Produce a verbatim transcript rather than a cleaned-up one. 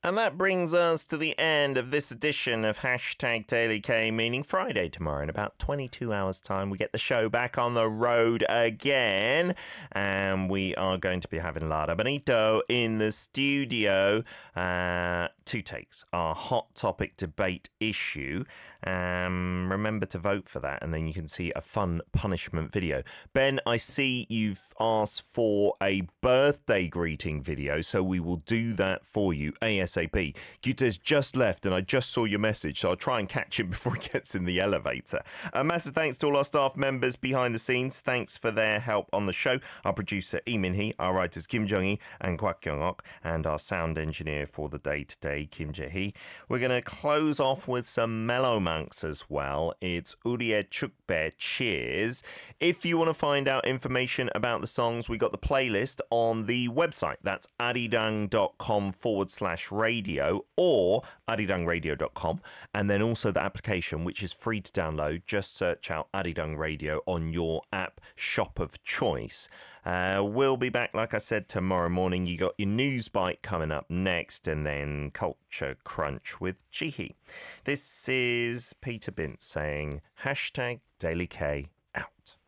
And that brings us to the end of this edition of Hashtag Daily K, meaning Friday tomorrow. In about twenty-two hours' time, we get the show back on the road again. And we are going to be having Lara Benito in the studio. Uh, two takes, our hot topic debate issue. Um, remember to vote for that, and then you can see a fun punishment video. Ben, I see you've asked for a birthday greeting video, so we will do that for you ASAP. Guta's just left and I just saw your message, so I'll try and catch him before he gets in the elevator. A massive thanks to all our staff members behind the scenes. Thanks for their help on the show. Our producer Lee Min-hee, our writers Kim Jong-hee and Kwak Kyung-ok, and our sound engineer for the day today, Kim Jae-hee. We're going to close off with some Mellow Monks as well. It's Uriye Chukbe Cheers. If you want to find out information about the songs, we got the playlist on the website. That's arirang.com forward slash radio or arirangradio dot com, and then also the application, which is free to download. Just search out Arirang Radio on your app shop of choice. Uh, we'll be back, like I said, tomorrow morning. You got your news bite coming up next, and then Culture Crunch with Jihi. This is Peter Bint saying hashtag Daily K out.